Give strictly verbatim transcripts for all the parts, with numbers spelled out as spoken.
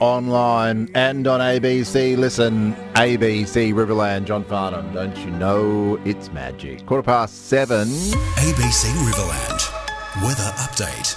online and on A B C. Listen, A B C Riverland, John Farnham, don't you know it's magic? Quarter past seven. A B C Riverland. Weather update.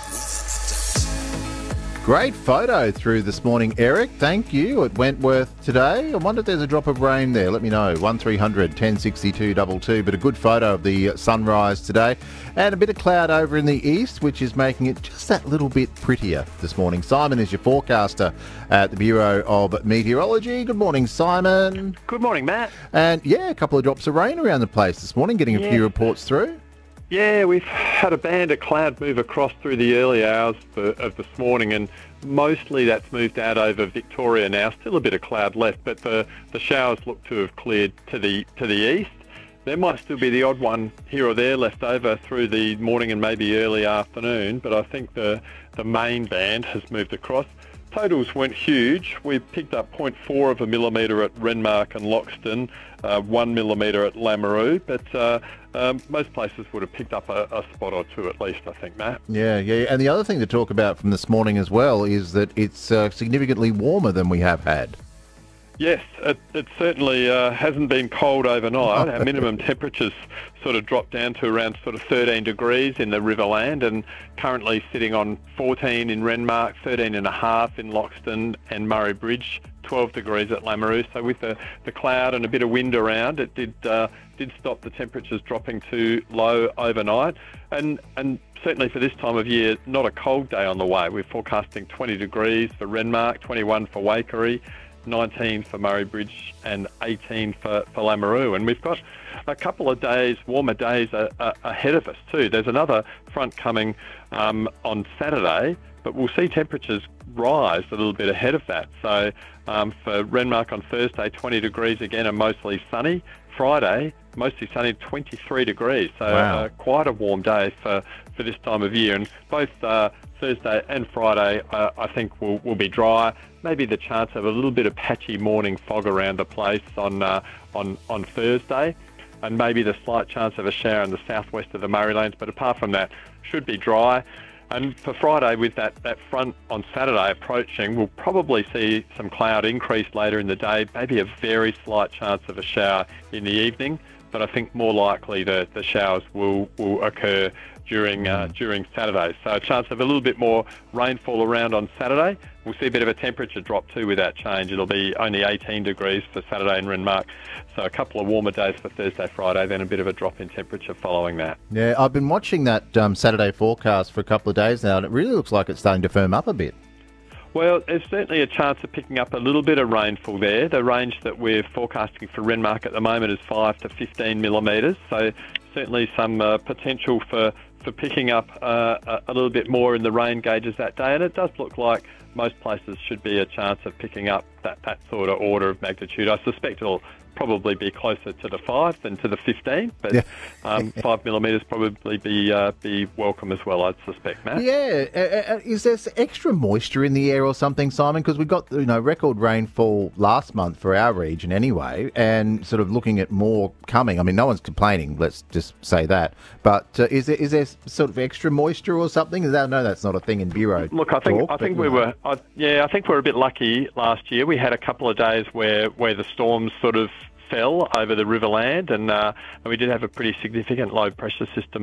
Great photo through this morning, Eric. Thank you. At Wentworth today. I wonder if there's a drop of rain there. Let me know. one three hundred ten sixty-two two two. But a good photo of the sunrise today. And a bit of cloud over in the east, which is making it just that little bit prettier this morning. Simon is your forecaster at the Bureau of Meteorology. Good morning, Simon. Good morning, Matt. And yeah, a couple of drops of rain around the place this morning, getting a yeah. few reports through. Yeah, we've had a band of cloud move across through the early hours of this morning, and mostly that's moved out over Victoria now. Still a bit of cloud left, but the, the showers look to have cleared to the to the east. There might still be the odd one here or there left over through the morning and maybe early afternoon, but I think the, the main band has moved across. Totals weren't huge. We picked up zero point four of a millimetre at Renmark and Loxton, uh, one millimetre at Lameroo, but uh, um, most places would have picked up a, a spot or two at least, I think, Matt. Yeah, yeah. And the other thing to talk about from this morning as well is that it's uh, significantly warmer than we have had. Yes, it, it certainly uh, hasn't been cold overnight. Our minimum temperatures sort of dropped down to around sort of thirteen degrees in the Riverland, and currently sitting on fourteen in Renmark, thirteen and a half in Loxton and Murray Bridge, twelve degrees at Lameroo. So with the, the cloud and a bit of wind around, it did uh, did stop the temperatures dropping too low overnight. And and certainly for this time of year, not a cold day on the way. We're forecasting twenty degrees for Renmark, twenty-one for Waikerie, nineteen for Murray Bridge and eighteen for, for Lameroo. And we've got a couple of days, warmer days a, a, ahead of us too. There's another front coming um, on Saturday, but we'll see temperatures rise a little bit ahead of that. So um, for Renmark on Thursday, twenty degrees again and mostly sunny. Friday, mostly sunny, twenty-three degrees. So wow. uh, quite a warm day for, for this time of year. And both uh, Thursday and Friday, uh, I think will will be dry. Maybe the chance of a little bit of patchy morning fog around the place on uh, on on Thursday, and maybe the slight chance of a shower in the southwest of the Murraylands. But apart from that, should be dry. And for Friday, with that, that front on Saturday approaching, we'll probably see some cloud increase later in the day, maybe a very slight chance of a shower in the evening. But I think more likely the, the showers will, will occur during uh, during Saturday. So a chance of a little bit more rainfall around on Saturday. We'll see a bit of a temperature drop too with that change. It'll be only eighteen degrees for Saturday in Renmark. So a couple of warmer days for Thursday, Friday, then a bit of a drop in temperature following that. Yeah, I've been watching that um, Saturday forecast for a couple of days now, and it really looks like it's starting to firm up a bit. Well, there's certainly a chance of picking up a little bit of rainfall there. The range that we're forecasting for Renmark at the moment is five to fifteen millimetres, so certainly some uh, potential for, for picking up uh, a, a little bit more in the rain gauges that day. And it does look like most places should be a chance of picking up that, that sort of order of magnitude. I suspect it'll probably be closer to the five than to the fifteen, but yeah. um, five millimetres probably be uh, be welcome as well, I'd suspect, Matt. Yeah, uh, uh, is there extra moisture in the air or something, Simon? Because we got you know record rainfall last month for our region anyway, and sort of looking at more coming. I mean, no one's complaining. Let's just say that. But uh, is there is there sort of extra moisture or something? Is that, no, that's not a thing in Bureau. Look, I think talk, I think but, we know. were I, yeah I think we were a bit lucky last year. We had a couple of days where where the storms sort of fell over the Riverland, and, uh, and we did have a pretty significant low pressure system